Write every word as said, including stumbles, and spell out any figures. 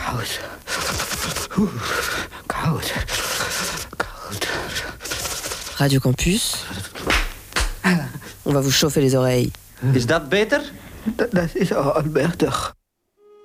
Koud. Oeh, koud. Koud. Radio Campus. On va vous chauffer les oreilles. Is dat beter? Dat, dat is al beter.